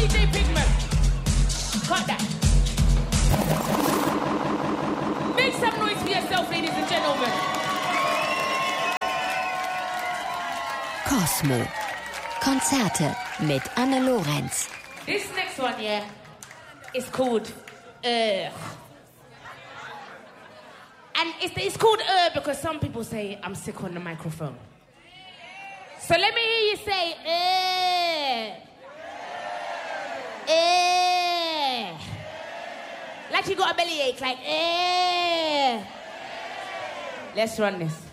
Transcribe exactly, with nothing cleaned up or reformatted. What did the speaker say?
D J Pigment. Cut that. Make some noise for yourself, ladies and gentlemen. Cosmo. Konzerte mit Anne Lorenz. This next one, yeah, is called Uh. And it's, it's called Uh because some people say I'm sick on the microphone. So let me hear you say Uh. Uh. Like you got a bellyache, like Uh. Let's run this.